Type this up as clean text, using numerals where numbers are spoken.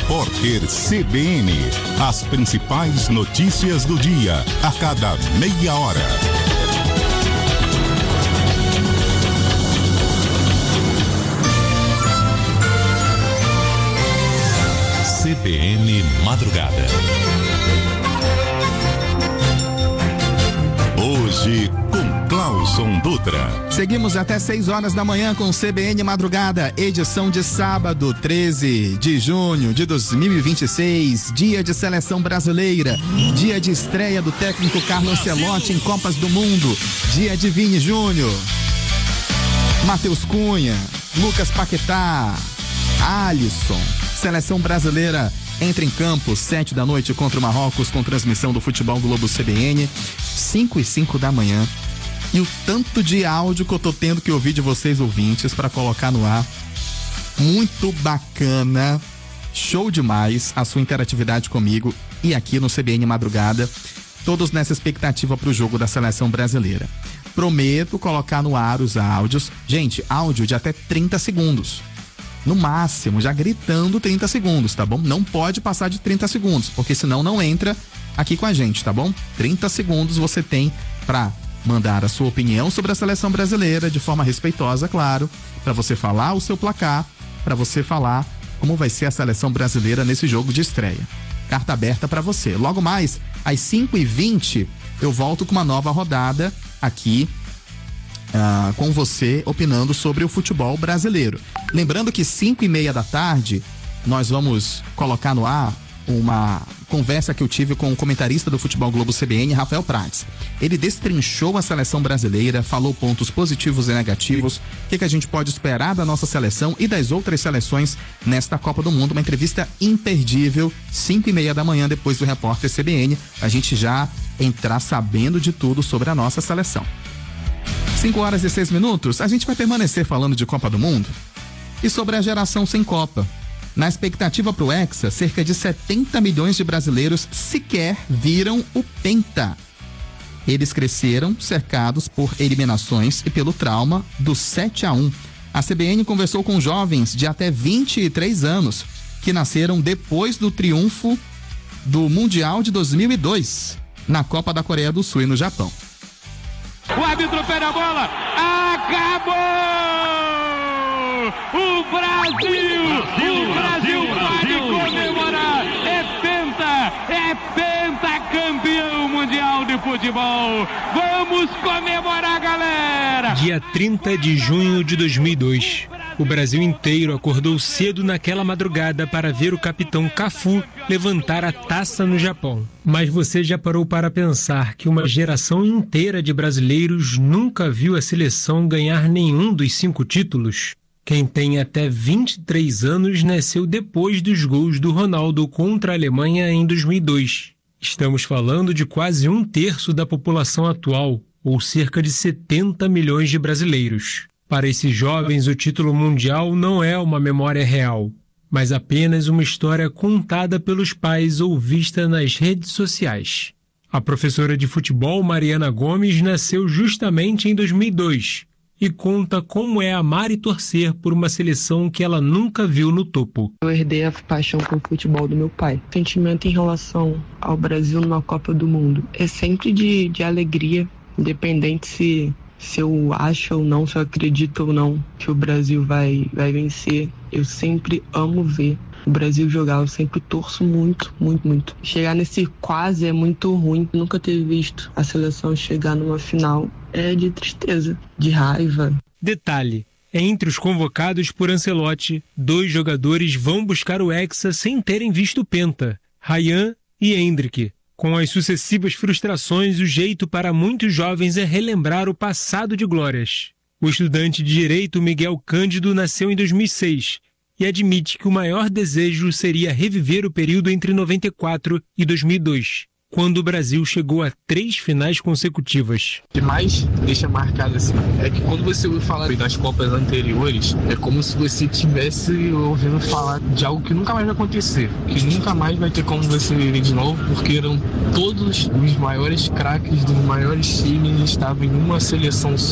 Repórter CBN. As principais notícias do dia, a cada meia hora. CBN Madrugada. Hoje com Clauson Dutra. Seguimos até 6 horas da manhã com CBN Madrugada, edição de sábado, 13 de junho de 2026, dia de seleção brasileira, dia de estreia do técnico Carlo Ancelotti em Copas do Mundo, dia de Vini Júnior, Matheus Cunha, Lucas Paquetá, Alisson. Seleção brasileira entra em campo 7 da noite contra o Marrocos, com transmissão do Futebol Globo CBN, 5h05 da manhã. E o tanto de áudio que eu tô tendo que ouvir de vocês, ouvintes, para colocar no ar. Muito bacana, show demais a sua interatividade comigo e aqui no CBN Madrugada, todos nessa expectativa pro jogo da seleção brasileira. Prometo colocar no ar os áudios, gente, áudio de até 30 segundos. No máximo, já gritando 30 segundos, tá bom? Não pode passar de 30 segundos, porque senão não entra aqui com a gente, tá bom? 30 segundos você tem pra mandar a sua opinião sobre a seleção brasileira, de forma respeitosa, claro, pra você falar o seu placar, pra você falar como vai ser a seleção brasileira nesse jogo de estreia. Carta aberta pra você. Logo mais, às 5h20, eu volto com uma nova rodada aqui, com você opinando sobre o futebol brasileiro. Lembrando que 5h30 da tarde nós vamos colocar no ar uma conversa que eu tive com o comentarista do Futebol Globo CBN, Rafael Prates. Ele destrinchou a seleção brasileira, falou pontos positivos e negativos, o que a gente pode esperar da nossa seleção e das outras seleções nesta Copa do Mundo. Uma entrevista imperdível, 5h30 da manhã, depois do Repórter CBN, a gente já entrar sabendo de tudo sobre a nossa seleção. 5h06, a gente vai permanecer falando de Copa do Mundo e sobre a geração sem Copa. Na expectativa pro Hexa, cerca de 70 milhões de brasileiros sequer viram o Penta. Eles cresceram cercados por eliminações e pelo trauma do 7-1. A CBN conversou com jovens de até 23 anos que nasceram depois do triunfo do Mundial de 2002 na Copa da Coreia do Sul e no Japão. O árbitro pega a bola, acabou! O Brasil pode comemorar, é pentacampeão mundial de futebol. Vamos comemorar, galera! Dia 30 de junho de 2002. O Brasil inteiro acordou cedo naquela madrugada para ver o capitão Cafu levantar a taça no Japão. Mas você já parou para pensar que uma geração inteira de brasileiros nunca viu a seleção ganhar nenhum dos 5 títulos? Quem tem até 23 anos nasceu depois dos gols do Ronaldo contra a Alemanha em 2002. Estamos falando de quase 1/3 da população atual, ou cerca de 70 milhões de brasileiros. Para esses jovens, o título mundial não é uma memória real, mas apenas uma história contada pelos pais ou vista nas redes sociais. A professora de futebol Mariana Gomes nasceu justamente em 2002 e conta como é amar e torcer por uma seleção que ela nunca viu no topo. Eu herdei a paixão pelo futebol do meu pai. O sentimento em relação ao Brasil numa Copa do Mundo é sempre de alegria, independente se eu acho ou não, se eu acredito ou não que o Brasil vai vencer. Eu sempre amo ver o Brasil jogar, eu sempre torço muito, muito, muito. Chegar nesse quase é muito ruim. Nunca ter visto a seleção chegar numa final é de tristeza, de raiva. Detalhe, entre os convocados por Ancelotti, 2 jogadores vão buscar o Hexa sem terem visto o Penta, Rayan e Endrick. Com as sucessivas frustrações, o jeito para muitos jovens é relembrar o passado de glórias. O estudante de Direito Miguel Cândido nasceu em 2006 e admite que o maior desejo seria reviver o período entre 94 e 2002, quando o Brasil chegou a 3 finais consecutivas. O que mais deixa marcado assim é que quando você ouve falar das Copas anteriores, é como se você estivesse ouvindo falar de algo que nunca mais vai acontecer, que nunca mais vai ter como você viver de novo, porque eram todos os maiores craques dos maiores times estavam em uma seleção só.